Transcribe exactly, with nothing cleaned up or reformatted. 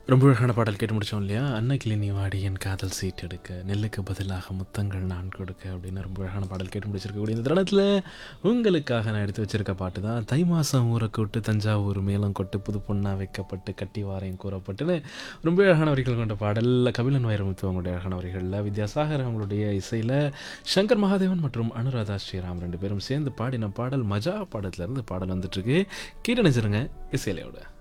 ரொம்ப அழகான பாடல் கேட்டு முடிச்சோம் இல்லையா? "அன்னக்கிளி நீ வாடி என் காதல் சீட்டெடுக்க, நெல்லுக்கு பதிலாக முத்தங்கள் நான் கொடுக்க" அப்படின்னு ரொம்ப அழகான பாடல் கேட்டு முடிச்சிருக்கக்கூடிய இந்த தருணத்தில, உங்களுக்காக நான் எடுத்து வச்சிருக்க பாட்டு தான் "தை மாசம் ஊர கூட்டு தஞ்சாவூர் மேளம் கொட்டு, புது பொண்ணா வைக்கப்பட்டு, கட்டி வாரேன் கூறப்பட்டுன்னு" ரொம்ப அழகான வரிகள் கொண்ட பாடல். கபிலன் வைரமுத்து அவங்களுடைய அழகான வரிகள்ல, வித்யாசாகர் அவங்களுடைய இசையில, சங்கர் மகாதேவன் மற்றும் அனுராதா ஸ்ரீராம் ரெண்டு பேரும் சேர்ந்து பாடின பாடல் "மஜா" படத்துலருந்து பாடல் வந்துட்டுருக்கு. கேட்டு நினைச்சிருங்க இசையலையோட.